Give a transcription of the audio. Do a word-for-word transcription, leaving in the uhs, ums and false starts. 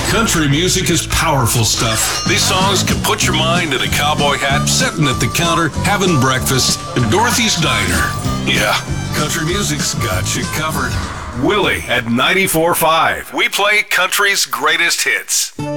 Country music is powerful stuff. These songs can put your mind in a cowboy hat, sitting at the counter, having breakfast at Dorothy's Diner. Yeah, country music's got you covered. Willie at ninety-four point five. We play country's greatest hits.